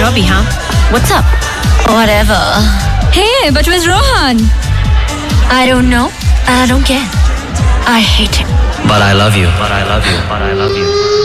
Robbie, huh? What's up? Whatever. Hey, but where's Rohan? I don't know. I don't care. I hate him. But I love you. But I love you. But I love you.